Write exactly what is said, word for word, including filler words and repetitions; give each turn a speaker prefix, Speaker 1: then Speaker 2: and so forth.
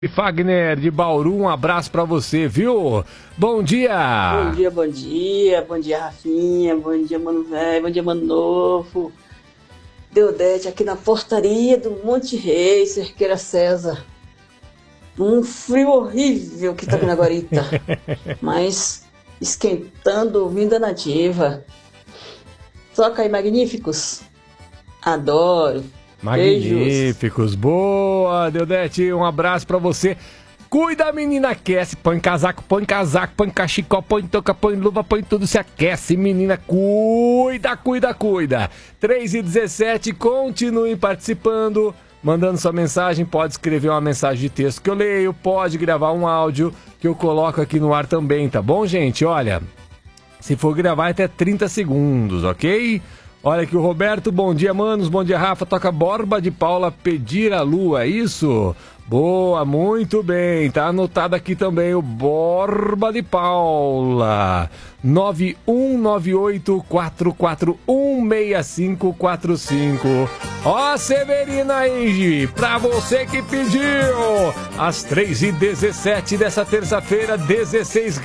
Speaker 1: Fagner de Bauru, um abraço pra você, viu? Bom dia!
Speaker 2: Bom dia, bom dia, bom dia, Rafinha, bom dia, mano velho, bom dia, mano novo. Deodete aqui na portaria do Monte Rei, Cerqueira César. Um frio horrível que tá aqui na guarita, mas esquentando, ouvindo a nativa. Toca aí, Magníficos. Adoro.
Speaker 1: Magníficos, boa, Deodete, um abraço pra você. Cuida, menina, aquece, põe casaco, põe casaco, põe cachecol, põe touca, põe luva, põe tudo, se aquece, menina, cuida, cuida, cuida. três e dezessete, continuem participando, mandando sua mensagem, pode escrever uma mensagem de texto que eu leio, pode gravar um áudio que eu coloco aqui no ar também, tá bom, gente? Olha, se for gravar até trinta segundos, ok? Olha aqui o Roberto, bom dia, manos, bom dia, Rafa, toca Borba de Paula, Pedir a Lua, é isso? Boa, muito bem, tá anotado aqui também o Borba de Paula, nove um nove oito quatro quatro um seis cinco quatro cinco. Ó, Severina aí, pra você que pediu, às três e dezessete dessa terça-feira, dezesseis